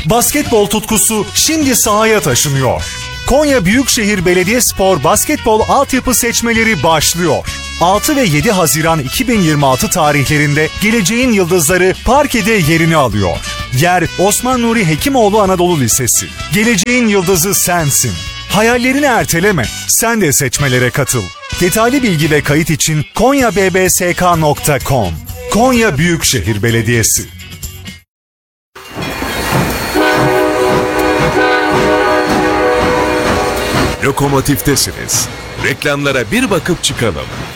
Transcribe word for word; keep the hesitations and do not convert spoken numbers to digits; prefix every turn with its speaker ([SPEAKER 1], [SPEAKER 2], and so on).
[SPEAKER 1] Basketbol tutkusu şimdi sahaya taşınıyor. Konya Büyükşehir Belediyespor Basketbol Altyapı seçmeleri başlıyor. altı ve yedi Haziran iki bin yirmi altı tarihlerinde geleceğin yıldızları parkede yerini alıyor. Yer Osman Nuri Hekimoğlu Anadolu Lisesi. Geleceğin yıldızı sensin. Hayallerini erteleme, sen de seçmelere katıl. Detaylı bilgi ve kayıt için konya b b s k nokta com. Konya Büyükşehir Belediyesi.
[SPEAKER 2] Lokomotiftesiniz. Reklamlara bir bakıp çıkalım.